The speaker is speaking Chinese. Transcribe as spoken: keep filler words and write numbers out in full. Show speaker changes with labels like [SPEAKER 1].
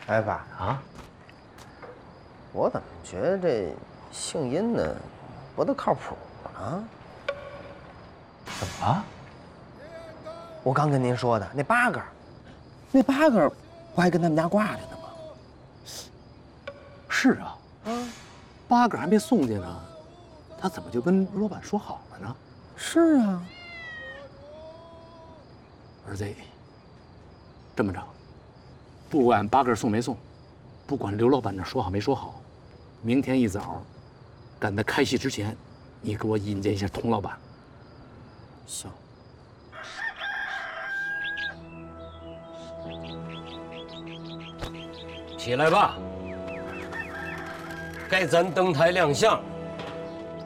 [SPEAKER 1] 哎爸
[SPEAKER 2] 啊，
[SPEAKER 1] 我怎么觉得这姓殷的不大靠谱呢？
[SPEAKER 2] 怎么了？
[SPEAKER 1] 我刚跟您说的那八哥，那八哥不还跟他们家挂着呢吗？
[SPEAKER 2] 是啊，
[SPEAKER 1] 啊，
[SPEAKER 2] 八哥还没送去呢，他怎么就跟罗板说好了呢？
[SPEAKER 1] 是啊，
[SPEAKER 2] 儿子，这么着，不管八哥送没送，不管刘老板那说好没说好，明天一早，赶在开戏之前，你给我引荐一下童老板。
[SPEAKER 1] 行。
[SPEAKER 3] 起来吧，该咱登台亮相，